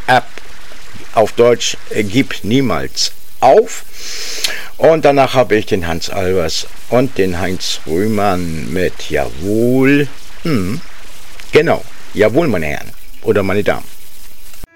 Up, auf Deutsch Gib niemals auf. Und danach habe ich den Hans Albers und den Heinz Rühmann mit Jawohl. Genau, jawohl, meine Herren oder meine Damen.